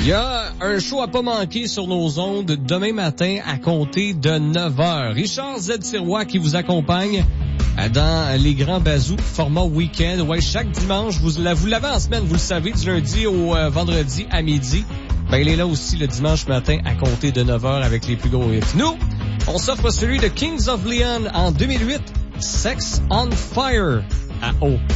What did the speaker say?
Il y a un show à pas manquer sur nos ondes demain matin à compter de 9h. Richard Z. Sirois qui vous accompagne dans les grands bazous format week-end. Ouais, chaque dimanche, vous l'avez en semaine, vous le savez, du lundi au vendredi à midi. Ben, il est là aussi le dimanche matin à compter de 9h avec les plus gros hits. Nous, on s'offre celui de Kings of Leon en 2008, Sex on Fire à eau.